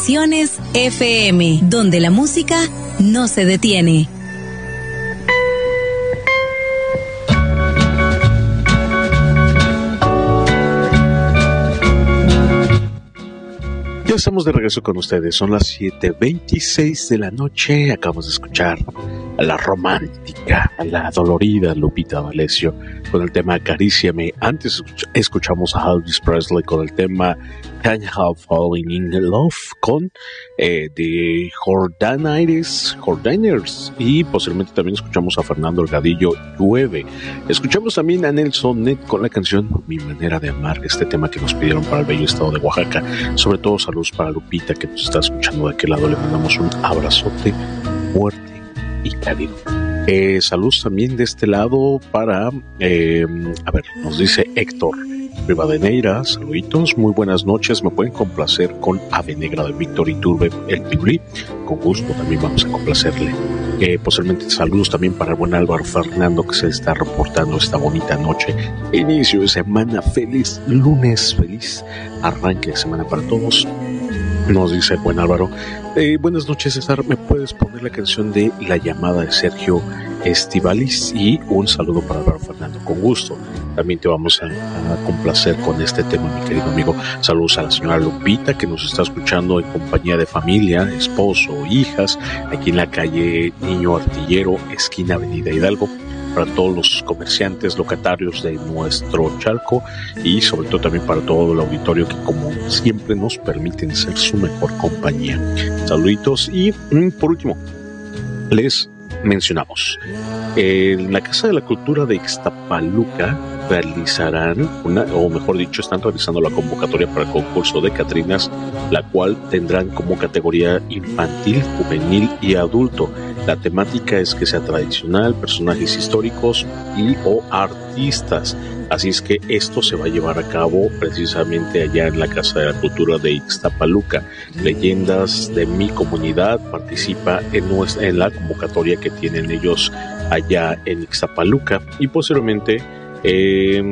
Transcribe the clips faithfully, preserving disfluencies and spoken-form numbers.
F M, donde la música no se detiene. Ya estamos de regreso con ustedes, son las siete veintiséis de la noche, acabamos de escuchar a la romántica, a la dolorida Lupita D'Alessio con el tema Acaríciame. Antes escuchamos a Elvis Presley con el tema Can't Help Falling in Love con eh, The Jordanaires, Jordaners, y posiblemente también escuchamos a Fernando Delgadillo, Llueve. Escuchamos también a Nelson Net con la canción Mi Manera de Amar, este tema que nos pidieron para el bello estado de Oaxaca. Sobre todo saludos para Lupita, que nos está escuchando de aquel lado, le mandamos un abrazote fuerte y cálido. Eh, saludos también de este lado para, eh, a ver, nos dice Héctor Rivadeneira, saluditos, muy buenas noches, me pueden complacer con Ave Negra de Víctor Iturbe, el Pibri, con gusto también vamos a complacerle. Eh, posiblemente saludos también para el buen Álvaro Fernando, que se está reportando esta bonita noche, inicio de semana, feliz lunes, feliz arranque de semana para todos. Nos dice el buen Álvaro, eh, buenas noches César, ¿me puedes poner la canción de La Llamada de Sergio Estíbaliz? Y un saludo para Álvaro Fernando, con gusto. También te vamos a, a complacer con este tema, mi querido amigo. Saludos a la señora Lupita, que nos está escuchando en compañía de familia, esposo, hijas, aquí en la calle Niño Artillero, esquina Avenida Hidalgo. Para todos los comerciantes, locatarios de nuestro Chalco, y sobre todo también para todo el auditorio que como siempre nos permiten ser su mejor compañía. Saluditos. Y por último, les mencionamos, en la Casa de la Cultura de Ixtapaluca realizarán una, o mejor dicho, están realizando la convocatoria para el concurso de Catrinas, la cual tendrán como categoría infantil, juvenil y adulto. La temática es que sea tradicional, personajes históricos y o artistas. Así es que esto se va a llevar a cabo precisamente allá en la Casa de la Cultura de Ixtapaluca. Leyendas de mi comunidad participa en, nuestra, en la convocatoria que tienen ellos allá en Ixtapaluca, y posteriormente, eh,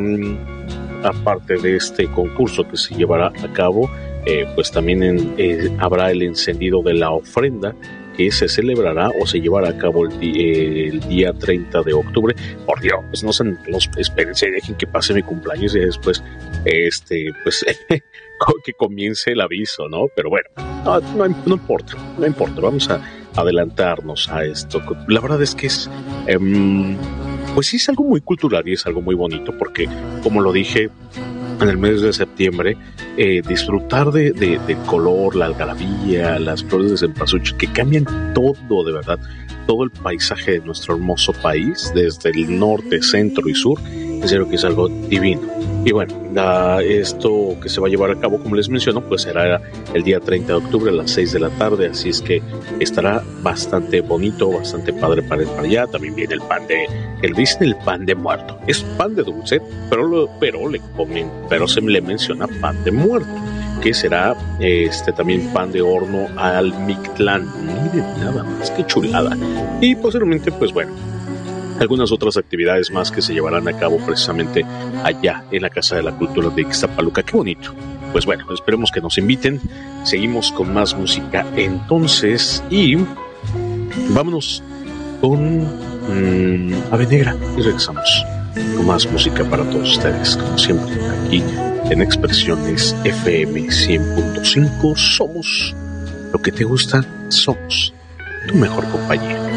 aparte de este concurso que se llevará a cabo, eh, pues también en, eh, habrá el encendido de la ofrenda, que se celebrará o se llevará a cabo el día, el día treinta de octubre. Por Dios, pues no se los espérense, dejen que pase mi cumpleaños y después este pues que comience el aviso, ¿no? Pero bueno, no, no, no importa, no importa, vamos a adelantarnos a esto. La verdad es que es um, pues sí, es algo muy cultural y es algo muy bonito, porque como lo dije en el mes de septiembre, eh, disfrutar de, de, de color, la algarabía, las flores de cempasúchil, que cambian todo, de verdad, todo el paisaje de nuestro hermoso país, desde el norte, centro y sur, en serio que es algo divino. Y bueno, la, esto que se va a llevar a cabo, como les menciono, pues será el día treinta de octubre a las seis de la tarde, así es que estará bastante bonito, bastante padre para ir para allá. También viene el pan de, el dicen el pan de muerto, es pan de dulce, pero, lo, pero le comen, pero se le menciona pan de muerto, que será este también pan de horno al Mictlán. Miren, nada más, que chulada. Y posteriormente, pues bueno, algunas otras actividades más que se llevarán a cabo precisamente allá en la Casa de la Cultura de Ixtapaluca. ¡Qué bonito! Pues bueno, esperemos que nos inviten. Seguimos con más música entonces, y vámonos con mmm, Ave Negra, y regresamos con más música para todos ustedes, como siempre, aquí en Expresiones F M cien punto cinco. Somos lo que te gusta, somos tu mejor compañía.